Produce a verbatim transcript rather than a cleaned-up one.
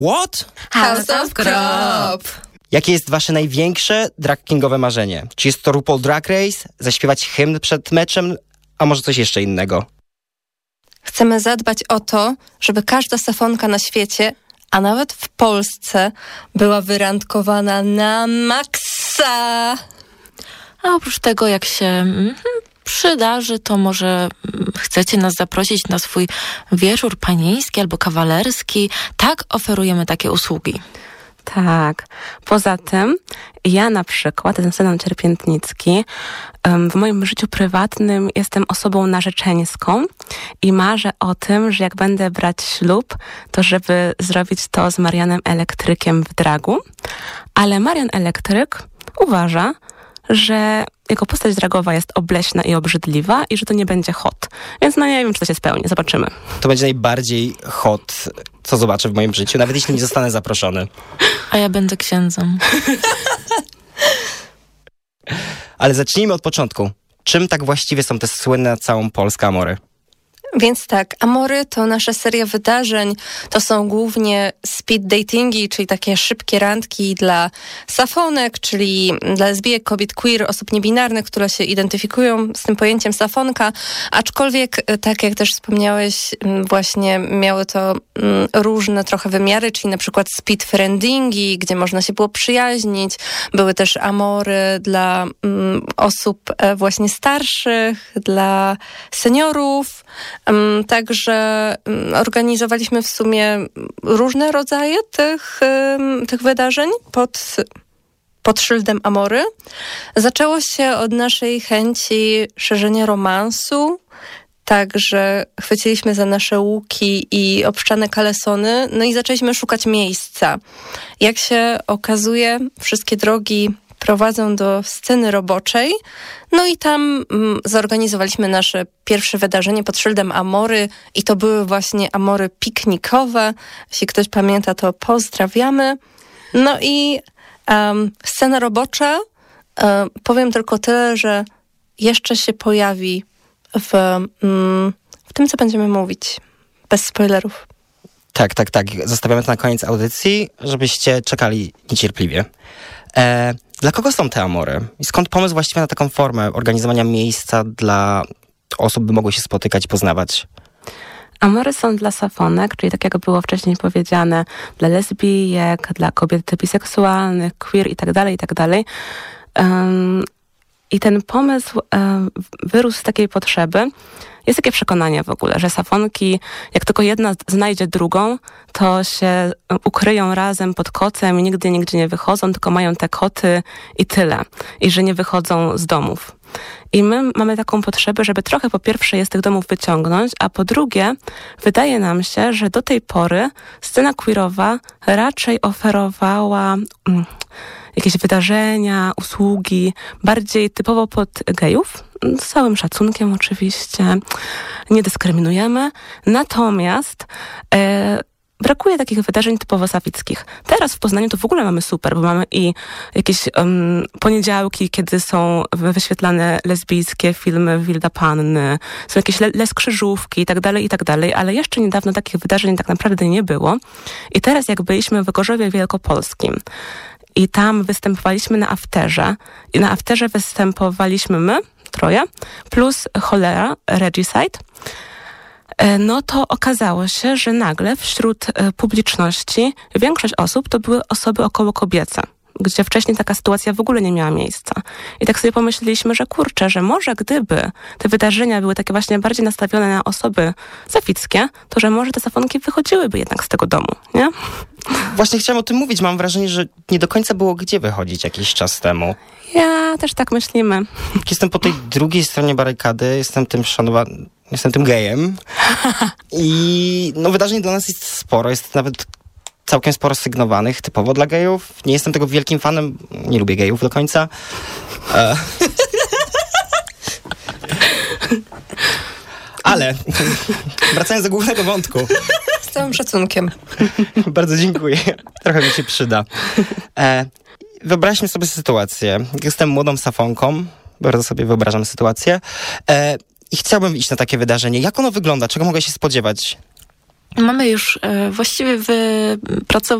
What? House of Crop. Jakie jest wasze największe drag kingowe marzenie? Czy jest to RuPaul Drag Race? Zaśpiewać hymn przed meczem? A może coś jeszcze innego? Chcemy zadbać o to, żeby każda safonka na świecie, a nawet w Polsce, była wyrandkowana na maksa. A oprócz tego, jak się mm, przydarzy, to może mm, chcecie nas zaprosić na swój wieczór panieński albo kawalerski. Tak, oferujemy takie usługi. Tak. Poza tym ja na przykład, jestem Seną Cierpiętnicki, w moim życiu prywatnym jestem osobą narzeczeńską i marzę o tym, że jak będę brać ślub, to żeby zrobić to z Marianem Elektrykiem w dragu. Ale Marian Elektryk uważa, że jego postać dragowa jest obleśna i obrzydliwa i że to nie będzie hot. Więc no nie wiem, czy to się spełni. Zobaczymy. To będzie najbardziej hot, co zobaczę w moim życiu, nawet jeśli nie zostanę zaproszony. A ja będę księdzem. Ale zacznijmy od początku. Czym tak właściwie są te słynne na całą Polskę amory? Więc tak, Amory to nasza seria wydarzeń. To są głównie speed datingi, czyli takie szybkie randki dla safonek, czyli dla lesbijek, kobiet queer, osób niebinarnych, które się identyfikują z tym pojęciem safonka. Aczkolwiek, tak jak też wspomniałeś, właśnie miały to różne trochę wymiary, czyli na przykład speed friendingi, gdzie można się było przyjaźnić. Były też Amory dla mm, osób właśnie starszych, dla seniorów. Um, także um, organizowaliśmy w sumie różne rodzaje tych, um, tych wydarzeń pod, pod szyldem Amory. Zaczęło się od naszej chęci szerzenia romansu, także chwyciliśmy za nasze łuki i obszczane kalesony, no i zaczęliśmy szukać miejsca. Jak się okazuje, wszystkie drogi prowadzą do sceny roboczej. No i tam mm, zorganizowaliśmy nasze pierwsze wydarzenie pod szyldem Amory i to były właśnie Amory piknikowe. Jeśli ktoś pamięta, to pozdrawiamy. No i um, scena robocza, um, powiem tylko tyle, że jeszcze się pojawi w, um, w tym, co będziemy mówić. Bez spoilerów. Tak, tak, tak. Zostawiamy to na koniec audycji, żebyście czekali niecierpliwie. E, dla kogo są te amory? I skąd pomysł właściwie na taką formę organizowania miejsca dla osób, by mogły się spotykać i poznawać? Amory są dla safonek, czyli tak jak było wcześniej powiedziane, dla lesbijek, dla kobiet biseksualnych, queer i tak dalej, i tak dalej. Um, I ten pomysł um, wyrósł z takiej potrzeby. Jest takie przekonanie w ogóle, że safonki, jak tylko jedna znajdzie drugą, to się ukryją razem pod kocem i nigdy nigdzie nie wychodzą, tylko mają te koty i tyle. I że nie wychodzą z domów. I my mamy taką potrzebę, żeby trochę po pierwsze je z tych domów wyciągnąć, a po drugie wydaje nam się, że do tej pory scena queerowa raczej oferowała mm, jakieś wydarzenia, usługi bardziej typowo pod gejów, z całym szacunkiem oczywiście, nie dyskryminujemy, natomiast e, brakuje takich wydarzeń typowo safickich. Teraz w Poznaniu to w ogóle mamy super, bo mamy i jakieś um, poniedziałki, kiedy są wyświetlane lesbijskie filmy Wilda Panny, są jakieś le- les krzyżówki i tak dalej, i tak dalej, ale jeszcze niedawno takich wydarzeń tak naprawdę nie było. I teraz jak byliśmy w Gorzowie Wielkopolskim i tam występowaliśmy na afterze i na afterze występowaliśmy my, troje, plus Cholera, Regicide, no to okazało się, że nagle wśród publiczności większość osób to były osoby około kobiece, gdzie wcześniej taka sytuacja w ogóle nie miała miejsca. I tak sobie pomyśleliśmy, że kurczę, że może gdyby te wydarzenia były takie właśnie bardziej nastawione na osoby safickie, to że może te safonki wychodziłyby jednak z tego domu, nie? Właśnie chciałam o tym mówić. Mam wrażenie, że nie do końca było gdzie wychodzić jakiś czas temu. Ja też tak myślimy. Jestem po tej drugiej stronie barykady, jestem tym szanowany, jestem tym gejem. I no wydarzeń dla nas jest sporo, jest nawet całkiem sporo sygnowanych, typowo dla gejów. Nie jestem tego wielkim fanem, nie lubię gejów do końca. E... Ale wracając do głównego wątku. Z całym szacunkiem. Bardzo dziękuję. Trochę mi się przyda. E, wyobraźmy sobie sytuację. Jestem młodą safonką. Bardzo sobie wyobrażam sytuację. E, I chciałbym iść na takie wydarzenie. Jak ono wygląda? Czego mogę się spodziewać? mamy już właściwie wypracowane